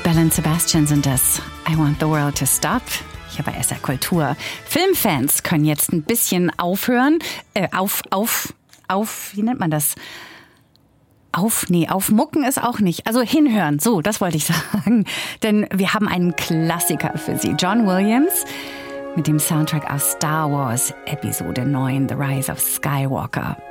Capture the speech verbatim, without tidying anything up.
Belle und Sebastian sind das. I want the world to stop. Hier bei S R Kultur. Filmfans können jetzt ein bisschen aufhören. Äh, auf, auf, auf, wie nennt man das? Auf, nee, aufmucken ist auch nicht. Also hinhören, so, das wollte ich sagen. Denn wir haben einen Klassiker für Sie. John Williams mit dem Soundtrack aus Star Wars Episode neun, The Rise of Skywalker.